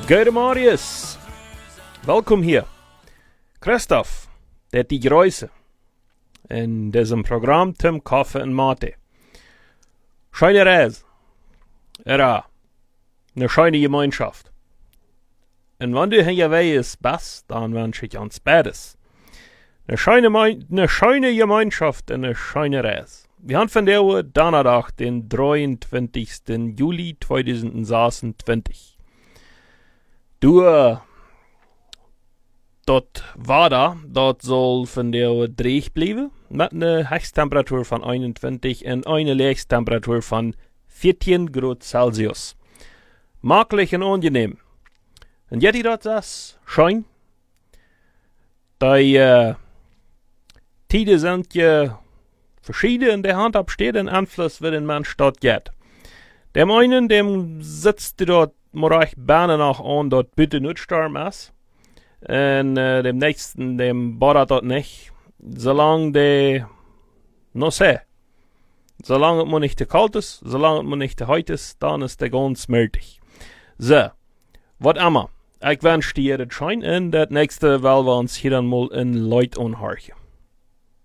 Gute Marius, welkom hier. Christoph, det die Größe. In diesem Programm Tim Kaffee und Mate. Schöne Reise. Era, eine schöne Gemeinschaft. Und wenn du hier weißt, bist, dann wünsche ich uns beides. Eine schöne Gemeinschaft und eine schöne Reise. Wir haben von der Uhr Donnerstag, den 23. Juli 2026. Dort soll von der Uhr dreig bleiben, mit einer Höchsttemperatur von 21 und einer Lebenstemperatur von 14 Grad Celsius. Maglich und angenehm. Und jetzt ist das schön. Die Tiden sind ja verschieden in der Hand absteht den Einfluss, wie den Mensch dort geht. Dem einen, dem sitzt dort morach Beine nach an, dort bitte nicht Sturm ist. Und dem nächsten, dem bohrt dort nicht. Solange der, solange es mir nicht zu kalt ist, solange es mir nicht zu heiß ist, dann ist der ganz mildig. So, was immer. Ich wünsche dir das Schein und das nächste, weil wir uns hier dann mal in Leut anhören.